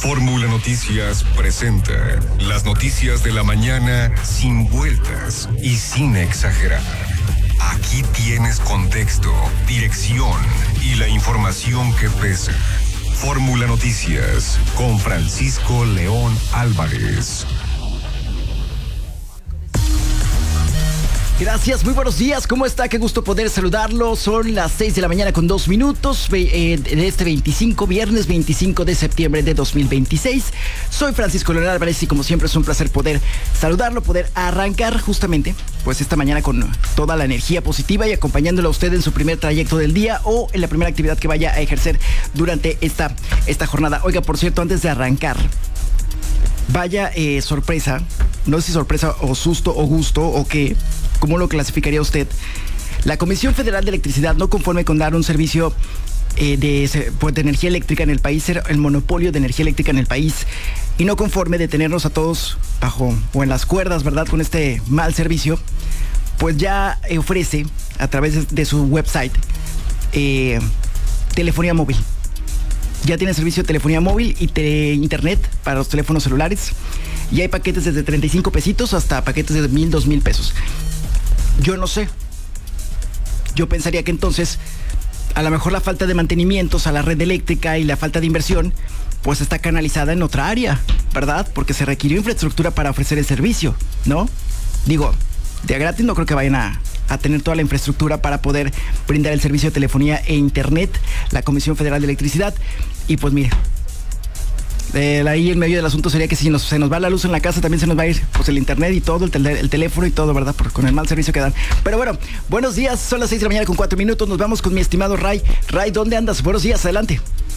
Fórmula Noticias presenta las noticias de la mañana sin vueltas y sin exagerar. Aquí tienes contexto, dirección y la información que pesa. Fórmula Noticias con Francisco León Álvarez. Gracias, muy buenos días, ¿cómo está? Qué gusto poder saludarlo. Son las 6 de la mañana con 2 minutos de este viernes 25 de septiembre de 2026. Soy Francisco León Álvarez y como siempre es un placer poder saludarlo, poder arrancar justamente pues esta mañana con toda la energía positiva y acompañándolo a usted en su primer trayecto del día o en la primera actividad que vaya a ejercer durante esta jornada. Oiga, por cierto, antes de arrancar, vaya sorpresa, no sé si sorpresa o susto o gusto o qué, ¿cómo lo clasificaría usted? La Comisión Federal de Electricidad, no conforme con dar un servicio de energía eléctrica en el país, el monopolio de energía eléctrica en el país, y no conforme de tenernos a todos bajo o en las cuerdas, ¿verdad?, con este mal servicio, pues ya ofrece a través de su website telefonía móvil. Ya tiene servicio de telefonía móvil y internet para los teléfonos celulares. Y hay paquetes desde 35 pesitos hasta paquetes de 1,000, 2,000 pesos. Yo no sé. Yo pensaría que entonces, a lo mejor la falta de mantenimientos a la red eléctrica y la falta de inversión, pues está canalizada en otra área, ¿verdad? Porque se requirió infraestructura para ofrecer el servicio, ¿no? Digo, de gratis no creo que vayan a tener toda la infraestructura para poder brindar el servicio de telefonía e internet, la Comisión Federal de Electricidad. Y pues mire, ahí el medio del asunto sería que si se nos va la luz en la casa, también se nos va a ir pues el internet y todo, el teléfono y todo, ¿verdad? Con el mal servicio que dan. Pero bueno, buenos días, son las 6 de la mañana con 4 minutos, nos vamos con mi estimado Ray. Ray, ¿dónde andas? Buenos días, adelante.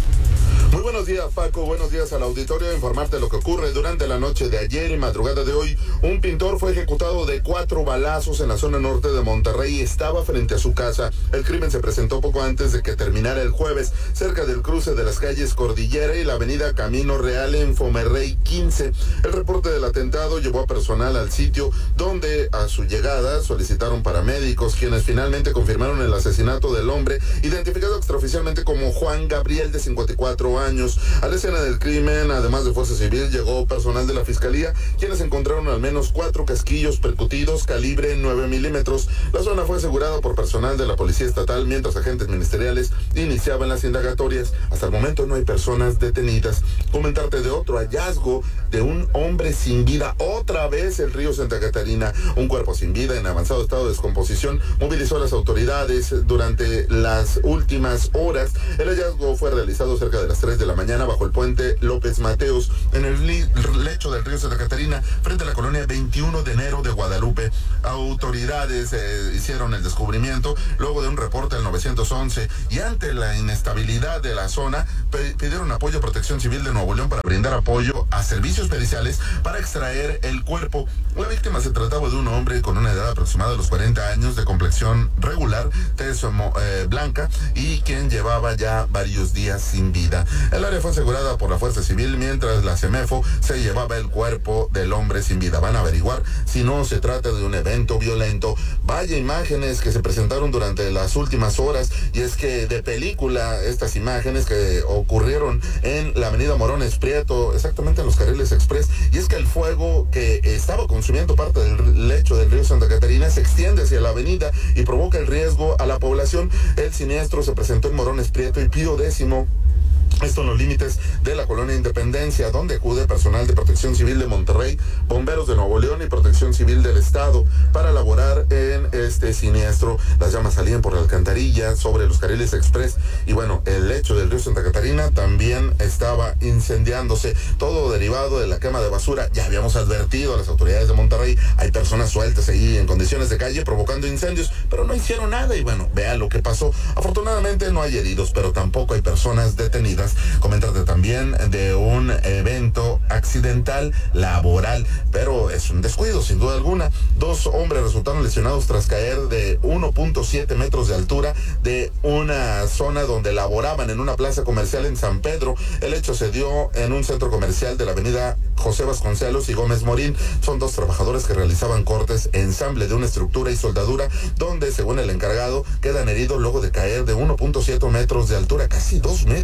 Muy buenos días, Paco. Buenos días al auditorio. Informarte lo que ocurre durante la noche de ayer y madrugada de hoy. Un pintor fue ejecutado de 4 balazos en la zona norte de Monterrey. Estaba frente a su casa. El crimen se presentó poco antes de que terminara el jueves, cerca del cruce de las calles Cordillera y la avenida Camino Real en Fomerrey 15. El reporte del atentado llevó a personal al sitio, donde a su llegada solicitaron paramédicos, quienes finalmente confirmaron el asesinato del hombre, identificado extraoficialmente como Juan Gabriel, de 54 años. A la escena del crimen, además de Fuerza Civil, llegó personal de la Fiscalía, quienes encontraron al menos 4 casquillos percutidos calibre 9 milímetros. La zona fue asegurada por personal de la Policía Estatal, mientras agentes ministeriales iniciaban las indagatorias. Hasta el momento no hay personas detenidas. Comentarte de otro hallazgo de un hombre sin vida, otra vez el río Santa Catarina. Un cuerpo sin vida en avanzado estado de descomposición movilizó a las autoridades durante las últimas horas. El hallazgo fue realizado cerca de las 3 de la mañana bajo el puente López Mateos, en el lecho del río Santa Catarina, frente a la colonia 21 de enero de Guadalupe. Autoridades hicieron el descubrimiento luego de un reporte al 911 y ante la inestabilidad de la zona pidieron apoyo a Protección Civil de Nuevo León para brindar apoyo a servicios periciales para extraer el cuerpo. La víctima se trataba de un hombre con una edad aproximada de los 40 años, de complexión regular, tez blanca, y quien llevaba ya varios días sin vida. El área fue asegurada por la Fuerza Civil, mientras la CEMEFO se llevaba el cuerpo del hombre sin vida. Van a averiguar si no se trata de un evento violento. Vaya imágenes que se presentaron durante las últimas horas, y es que de película estas imágenes que ocurrieron en la avenida Morones Prieto, exactamente en los carriles express, y es que el fuego que estaba consumiendo parte del lecho del río Santa Catarina se extiende hacia la avenida y provoca el riesgo a la población. El siniestro se presentó en Morones Prieto y Pío X, esto en los límites de la colonia Independencia, donde acude personal de Protección Civil de Monterrey, bomberos de Nuevo León y Protección Civil del Estado para laborar en este siniestro. Las llamas salían por la alcantarilla sobre los carriles express y bueno, el lecho del río Santa Catarina también estaba incendiándose, todo derivado de la quema de basura. Ya habíamos advertido a las autoridades de Monterrey, hay personas sueltas ahí en condiciones de calle provocando incendios, pero no hicieron nada y bueno, vea lo que pasó. Afortunadamente no hay heridos, pero tampoco hay personas detenidas. Comentarte también de un evento accidental laboral, pero es un descuido sin duda alguna. 2 hombres resultaron lesionados tras caer de 1.7 metros de altura de una zona donde laboraban en una plaza comercial en San Pedro. El hecho se dio en un centro comercial de la avenida José Vasconcelos y Gómez Morín. Son 2 trabajadores que realizaban cortes, ensamble de una estructura y soldadura, donde según el encargado quedan heridos luego de caer de 1.7 metros de altura, casi 2 metros.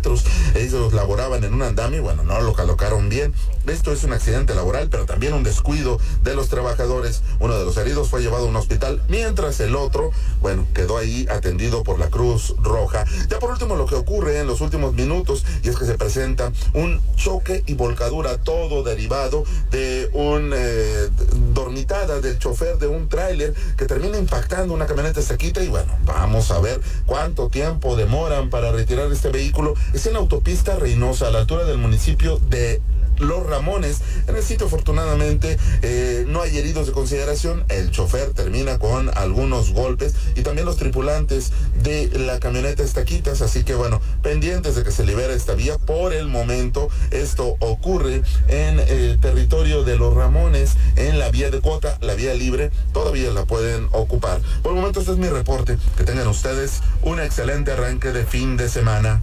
Ellos laboraban en un andamio y bueno, no lo colocaron bien. Esto es un accidente laboral, pero también un descuido de los trabajadores. Uno de los heridos fue llevado a un hospital, mientras el otro, bueno, quedó ahí atendido por la Cruz Roja. Ya por último, lo que ocurre en los últimos minutos, y es que se presenta un choque y volcadura, todo derivado de un dormitada del chofer de un tráiler que termina impactando una camioneta Saquita. Y bueno, vamos a ver cuánto tiempo demoran para retirar este vehículo. Es en la autopista Reynosa, a la altura del municipio de Los Ramones. En el sitio, afortunadamente, no hay heridos de consideración. El chofer termina con algunos golpes y también los tripulantes de la camioneta Estaquitas. Así que bueno, pendientes de que se libere esta vía. Por el momento, esto ocurre en el territorio de Los Ramones, en la vía de Cuota, la vía libre. Todavía la pueden ocupar. Por el momento, este es mi reporte. Que tengan ustedes un excelente arranque de fin de semana.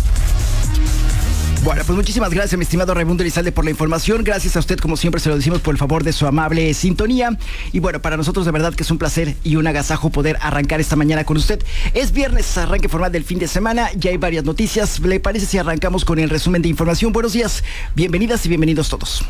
Bueno, pues muchísimas gracias, mi estimado Raimundo Elizalde, por la información. Gracias a usted, como siempre se lo decimos, por el favor de su amable sintonía. Y bueno, para nosotros de verdad que es un placer y un agasajo poder arrancar esta mañana con usted. Es viernes, arranque formal del fin de semana. Ya hay varias noticias. ¿Le parece si arrancamos con el resumen de información? Buenos días, bienvenidas y bienvenidos todos.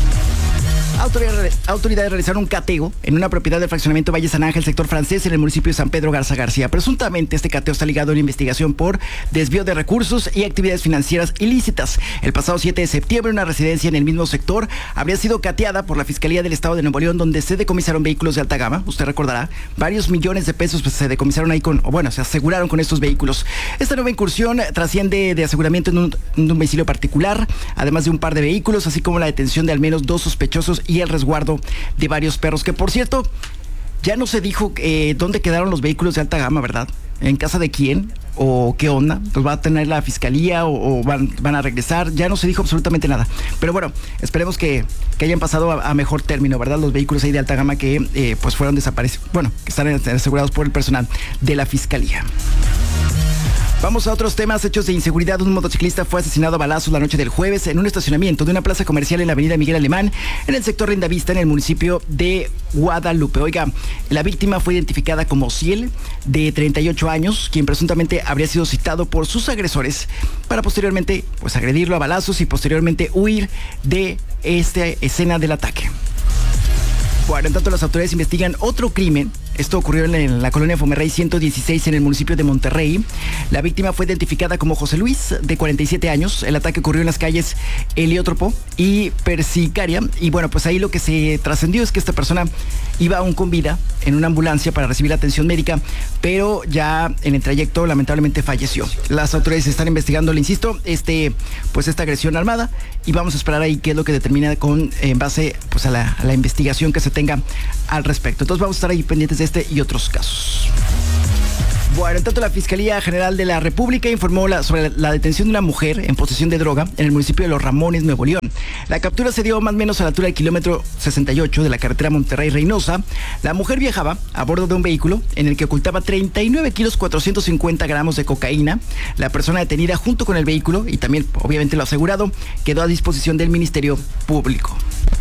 Autoridades realizaron un cateo en una propiedad del fraccionamiento Valle San Ángel, sector francés, en el municipio de San Pedro Garza García. Presuntamente este cateo está ligado a una investigación por desvío de recursos y actividades financieras ilícitas. El pasado 7 de septiembre, una residencia en el mismo sector habría sido cateada por la Fiscalía del Estado de Nuevo León, donde se decomisaron vehículos de alta gama. Usted recordará, varios millones de pesos pues, se decomisaron ahí se aseguraron con estos vehículos. Esta nueva incursión trasciende de aseguramiento en un domicilio particular, además de un par de vehículos, así como la detención de al menos 2 sospechosos y el resguardo de varios perros, que por cierto, ya no se dijo dónde quedaron los vehículos de alta gama, ¿verdad? ¿En casa de quién? ¿O qué onda? ¿Los va a tener la fiscalía o van a regresar? Ya no se dijo absolutamente nada. Pero bueno, esperemos que hayan pasado a mejor término, ¿verdad? Los vehículos ahí de alta gama que pues fueron desaparecidos, bueno, que están asegurados por el personal de la fiscalía. Vamos a otros temas. Hechos de inseguridad. Un motociclista fue asesinado a balazos la noche del jueves en un estacionamiento de una plaza comercial en la avenida Miguel Alemán, en el sector Lindavista, en el municipio de Guadalupe. Oiga, la víctima fue identificada como Ciel, de 38 años, quien presuntamente habría sido citado por sus agresores para posteriormente pues agredirlo a balazos y posteriormente huir de esta escena del ataque. Bueno, en tanto las autoridades investigan otro crimen. Esto ocurrió en la colonia Fomerrey 116 en el municipio de Monterrey. La víctima fue identificada como José Luis, de 47 años. El ataque ocurrió en las calles Heliótropo y Persicaria. Y bueno, pues ahí lo que se trascendió es que esta persona iba aún con vida en una ambulancia para recibir atención médica, pero ya en el trayecto lamentablemente falleció. Las autoridades están investigando, le insisto, esta agresión armada, y vamos a esperar ahí qué es lo que determina en base pues a la investigación que se tenga al respecto. Entonces vamos a estar ahí pendientes de este y otros casos. Bueno, en tanto la Fiscalía General de la República informó sobre la detención de una mujer en posesión de droga en el municipio de Los Ramones, Nuevo León. La captura se dio más o menos a la altura del kilómetro 68 de la carretera Monterrey-Reynosa. La mujer viajaba a bordo de un vehículo en el que ocultaba 39 kilos 450 gramos de cocaína. La persona detenida junto con el vehículo y también obviamente lo asegurado quedó a disposición del Ministerio Público.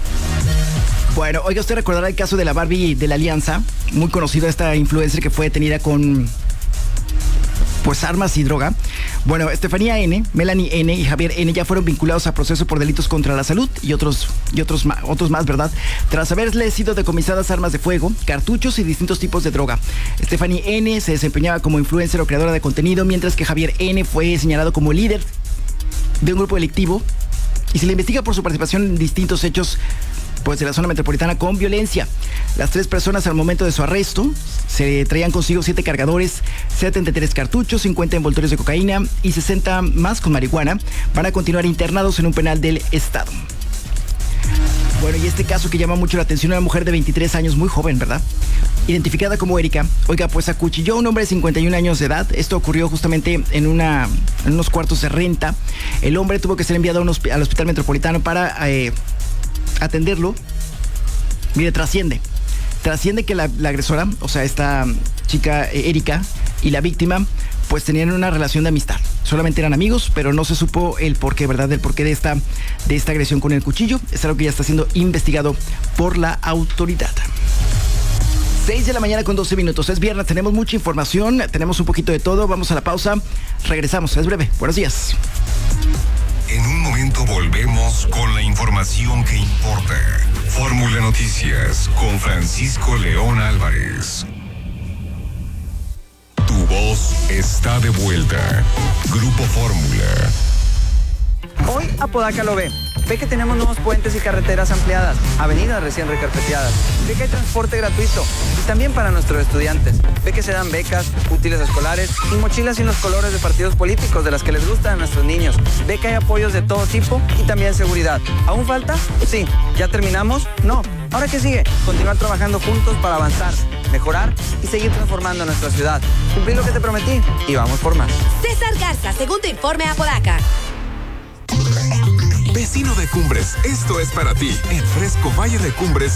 Bueno, oiga, usted recordará el caso de la Barbie de la Alianza, muy conocida esta influencer que fue detenida con pues armas y droga. Bueno, Estefanía N, Melanie N y Javier N ya fueron vinculados a proceso por delitos contra la salud y otros más, ¿verdad? Tras haberle sido decomisadas armas de fuego, cartuchos y distintos tipos de droga. Stephanie N se desempeñaba como influencer o creadora de contenido, mientras que Javier N fue señalado como líder de un grupo delictivo y se le investiga por su participación en distintos hechos pues de la zona metropolitana con violencia. Las 3 personas al momento de su arresto se traían consigo 7 cargadores, 73 cartuchos, 50 envoltorios de cocaína y 60 más con marihuana. Van a continuar internados en un penal del estado. Bueno, y este caso que llama mucho la atención, una mujer de 23 años, muy joven, ¿verdad? Identificada como Erika, oiga, pues acuchilló a un hombre de 51 años de edad. Esto ocurrió justamente en unos cuartos de renta. El hombre tuvo que ser enviado al hospital metropolitano para atenderlo. Mire, trasciende que la agresora, o sea, esta chica Erika y la víctima, pues tenían una relación de amistad. Solamente eran amigos, pero no se supo el porqué, ¿verdad? El porqué de esta agresión con el cuchillo. Es algo que ya está siendo investigado por la autoridad. 6 de la mañana con 12 minutos. Es viernes, tenemos mucha información, tenemos un poquito de todo. Vamos a la pausa. Regresamos, es breve. Buenos días. momento volvemos con la información que importa. Fórmula Noticias con Francisco León Álvarez. Tu voz está de vuelta. Grupo Fórmula. Hoy Apodaca lo ve. Ve que tenemos nuevos puentes y carreteras ampliadas, avenidas recién recarpeteadas. Ve que hay transporte gratuito y también para nuestros estudiantes. Ve que se dan becas, útiles escolares y mochilas sin los colores de partidos políticos de las que les gustan a nuestros niños. Ve que hay apoyos de todo tipo y también seguridad. ¿Aún falta? Sí. ¿Ya terminamos? No. ¿Ahora qué sigue? Continuar trabajando juntos para avanzar, mejorar y seguir transformando nuestra ciudad. Cumplir lo que te prometí y vamos por más. César Garza, segundo informe Apodaca. Vecino de Cumbres, esto es para ti. En Fresco Valle de Cumbres